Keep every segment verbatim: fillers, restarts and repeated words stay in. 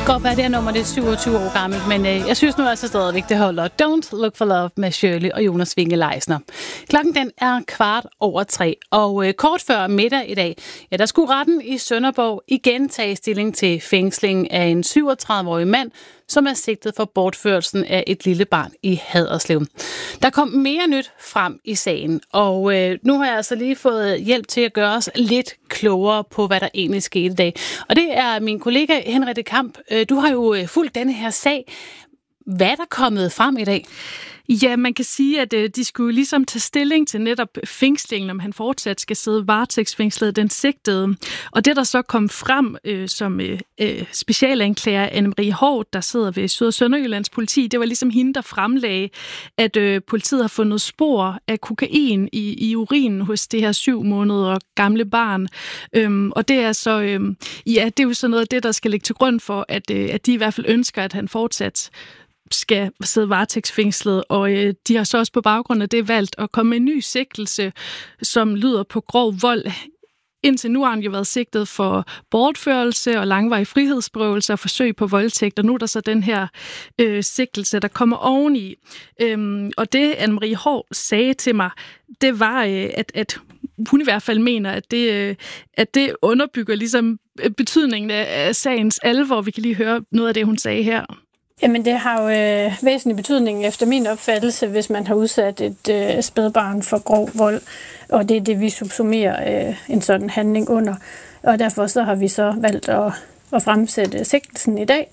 Godt være, det her nummer det er syvogtyve år gammelt, men øh, jeg synes nu altså stadigvæk, det holder. Don't Look for Love med Shirley og Jonas Winge Leisner. Klokken den er kvart over tre, og øh, kort før middag i dag, ja, der skulle retten i Sønderborg igen tage stilling til fængsling af en syvogtredive-årig mand, som er sigtet for bortførelsen af et lille barn i Haderslev. Der kom mere nyt frem i sagen, og øh, nu har jeg altså lige fået hjælp til at gøre os lidt klogere på, hvad der egentlig skete i dag. Og det er min kollega Henriette Kamp. Du har jo fulgt denne her sag. Hvad er der kommet frem i dag? Ja, man kan sige, at de skulle ligesom tage stilling til netop fængslingen, om han fortsat skal sidde varetægtsfængslet, den sigtede. Og det, der så kom frem øh, som øh, specialanklager Anne-Marie Haahr, der sidder ved Syd- og Sønderjyllands politi, det var ligesom hende, der fremlagde, at øh, politiet har fundet spor af kokain i, i urinen hos det her syv måneder gamle barn. Øhm, og det er så, øh, ja, det er jo sådan noget af det, der skal ligge til grund for, at, øh, at de i hvert fald ønsker, at han fortsat skal sidde varetægtsfængslet, og øh, de har så også på baggrund af det valgt at komme med en ny sigtelse, som lyder på grov vold. Indtil nu har han jo været sigtet for bortførelse og langvarig frihedsberøvelse og forsøg på voldtægt, og nu er der så den her øh, sigtelse, der kommer oveni. Øhm, og det, Anne-Marie Haahr sagde til mig, det var, øh, at, at hun i hvert fald mener, at det, øh, at det underbygger ligesom betydningen af, af sagens alvor. Vi kan lige høre noget af det, hun sagde her. Jamen det har jo øh, væsentlig betydning efter min opfattelse, hvis man har udsat et øh, spædbarn for grov vold, og det er det, vi subsumerer øh, en sådan handling under. Og derfor så har vi så valgt at, at fremsætte sigtelsen i dag,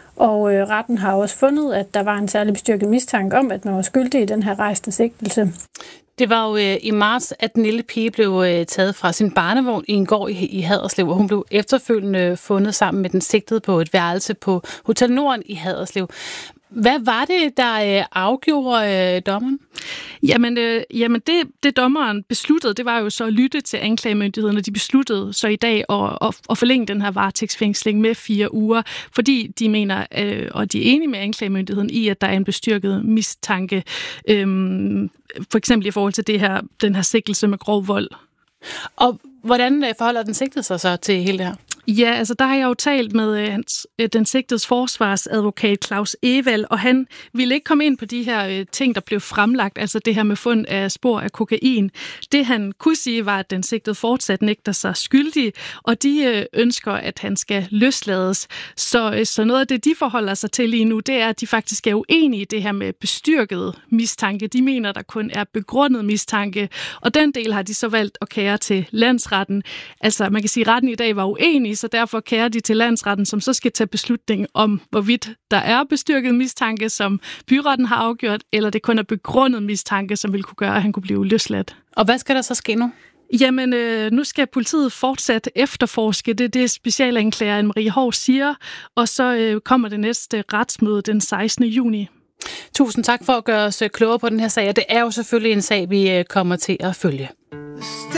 og øh, retten har også fundet, at der var en særlig bestyrket mistanke om, at man var skyldig i den her rejste sigtelse. Det var jo øh, i marts, at den lille pige blev øh, taget fra sin barnevogn i en gård i, i Haderslev, og hun blev efterfølgende fundet sammen med den sigtede på et værelse på Hotel Norden i Haderslev. Hvad var det, der øh, afgjorde øh, dommeren? Jamen, øh, jamen det, det dommeren besluttede, det var jo så at lytte til anklagemyndigheden, og de besluttede så i dag at, at, at forlænge den her varetægtsfængsling med fire uger, fordi de mener, øh, og de er enige med anklagemyndigheden i, at der er en bestyrket mistanke, øh, for eksempel i forhold til det her, den her sigtelse med grov vold. Og hvordan forholder den sigtede sig så til hele det her? Ja, altså der har jeg jo talt med øh, hans, øh, den sigtedes forsvarsadvokat Claus Evald, og han ville ikke komme ind på de her øh, ting, der blev fremlagt, altså det her med fund af spor af kokain. Det han kunne sige var, at den sigtede fortsat nægter sig skyldig, og de øh, ønsker, at han skal løslades. Så, øh, så noget af det, de forholder sig til lige nu, det er, at de faktisk er uenige i det her med bestyrket mistanke. De mener, der kun er begrundet mistanke, og den del har de så valgt at kære til landsretten. Altså man kan sige, at retten i dag var uenig, så derfor kærer de til landsretten, som så skal tage beslutning om, hvorvidt der er bestyrket mistanke, som byretten har afgjort, eller det kun er begrundet mistanke, som vil kunne gøre, at han kunne blive løsladt. Og hvad skal der så ske nu? Jamen, øh, nu skal politiet fortsat efterforske det, det specialanklager Anne-Marie Haahr siger, og så øh, kommer det næste retsmøde den sekstende juni. Tusind tak for at gøre os klogere på den her sag, og det er jo selvfølgelig en sag, vi kommer til at følge.